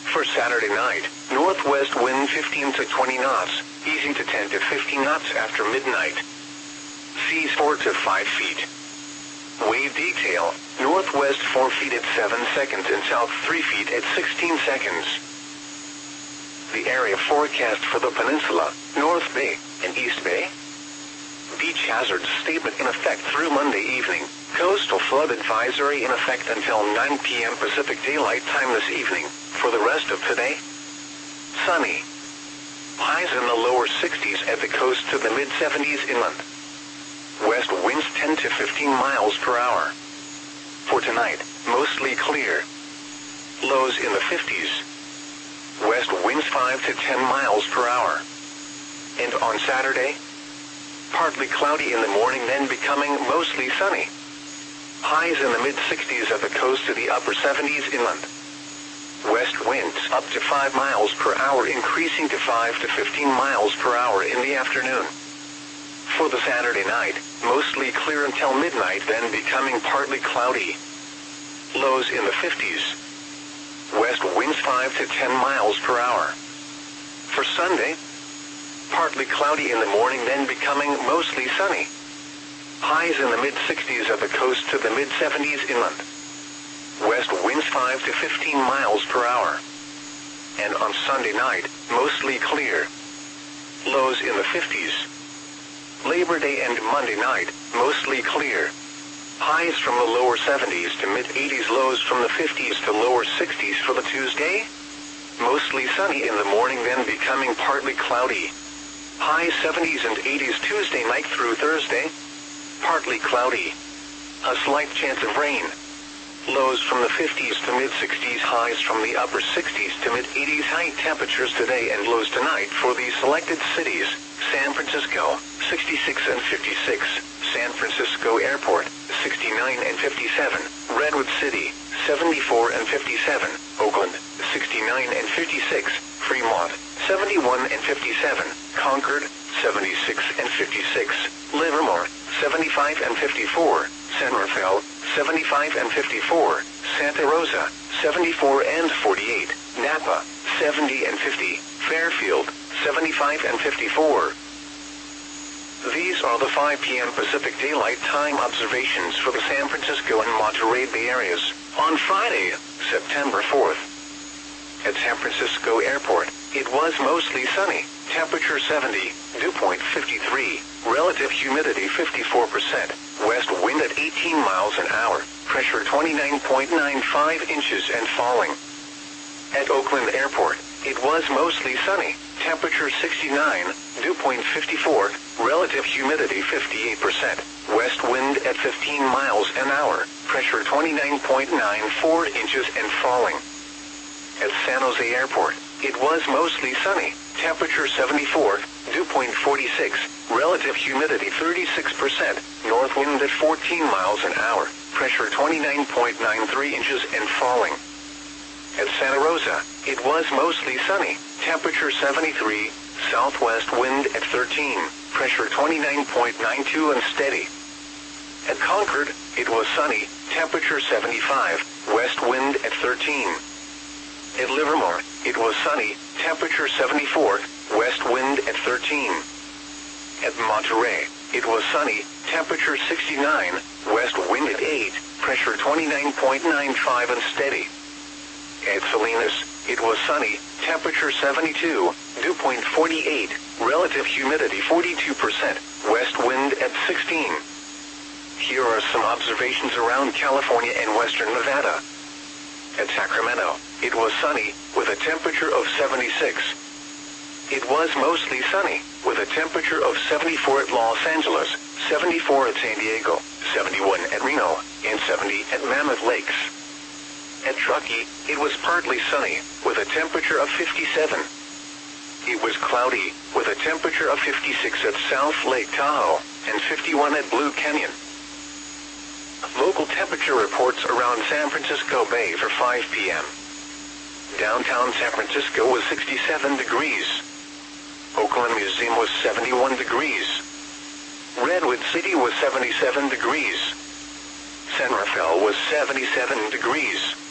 For Saturday night, northwest wind 15 to 20 knots, easing to 10 to 15 knots after midnight. Seas 4 to 5 feet. Wave detail, northwest 4 feet at 7 seconds and south 3 feet at 16 seconds. The area forecast for the peninsula, North Bay, and East Bay. Beach hazard statement in effect through Monday evening. Coastal flood advisory in effect until 9 p.m. Pacific Daylight Time this evening. For the rest of today, sunny. Highs in the lower 60s at the coast to the mid-70s inland. West winds 10 to 15 miles per hour. For tonight, mostly clear. Lows in the 50s. West winds 5 to 10 miles per hour. And on Saturday, partly cloudy in the morning, then becoming mostly sunny. Highs in the mid-60s at the coast to the upper 70s inland. West winds up to 5 miles per hour, increasing to 5 to 15 miles per hour in the afternoon. For the Saturday night, mostly clear until midnight, then becoming partly cloudy. Lows in the 50s. West winds 5 to 10 miles per hour. For Sunday, partly cloudy in the morning, then becoming mostly sunny. Highs in the mid-60s at the coast to the mid-70s inland. West winds 5 to 15 miles per hour. And on Sunday night, mostly clear. Lows in the 50s. Labor Day and Monday night, mostly clear. Highs from the lower 70s to mid-80s, lows from the 50s to lower 60s for the Tuesday. Mostly sunny in the morning, then becoming partly cloudy. High 70s and 80s Tuesday night through Thursday. Partly cloudy. A slight chance of rain. Lows from the 50s to mid-60s, highs from the upper 60s to mid-80s. High temperatures today and lows tonight for the selected cities. San Francisco, 66 and 56. San Francisco Airport, 69 and 57. Redwood City, 74 and 57. Oakland, 69 and 56. Fremont, 71 and 57. Concord, 76 and 56. Livermore, 75 and 54. San Rafael, 75 and 54. Santa Rosa, 74 and 48. Napa, 70 and 50. Fairfield, 75 and 54. These are the 5 p.m. Pacific Daylight Time observations for the San Francisco and Monterey Bay areas on Friday, September 4th. At San Francisco Airport, it was mostly sunny, temperature 70, dew point 53, relative humidity 54%, west wind at 18 miles an hour, pressure 29.95 inches and falling. At Oakland Airport, it was mostly sunny, temperature 69, dew point 54, relative humidity 58%, west wind at 15 miles an hour, pressure 29.94 inches and falling. At San Jose Airport, it was mostly sunny, temperature 74, dew point 46, relative humidity 36%, north wind at 14 miles an hour, pressure 29.93 inches and falling. At Santa Rosa, it was mostly sunny, temperature 73, southwest wind at 13, pressure 29.92 and steady. At Concord, it was sunny, temperature 75, west wind at 13. At Livermore, it was sunny, temperature 74, west wind at 13. At Monterey, it was sunny, temperature 69, west wind at 8, pressure 29.95 and steady. At Salinas, it was sunny, temperature 72, dew point 48, relative humidity 42%, west wind at 16. Here are some observations around California and western Nevada. At Sacramento, it was sunny, with a temperature of 76. It was mostly sunny, with a temperature of 74 at Los Angeles, 74 at San Diego, 71 at Reno, and 70 at Mammoth Lakes. At Truckee, it was partly sunny, with a temperature of 57. It was cloudy, with a temperature of 56 at South Lake Tahoe, and 51 at Blue Canyon. Local temperature reports around San Francisco Bay for 5 p.m. Downtown San Francisco was 67 degrees. Oakland Museum was 71 degrees. Redwood City was 77 degrees. San Rafael was 77 degrees.